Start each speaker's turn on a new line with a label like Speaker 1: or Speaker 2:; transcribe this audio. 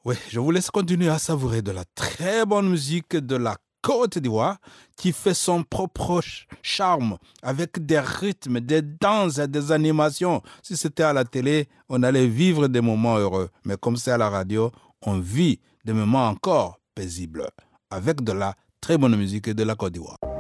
Speaker 1: Oui, je vous laisse continuer à savourer de la très bonne musique de la Côte d'Ivoire qui fait son propre charme avec des rythmes, des danses et des animations. Si c'était à la télé, on allait vivre des moments heureux. Mais comme c'est à la radio, on vit des moments encore paisibles avec de la très bonne musique de la Côte d'Ivoire.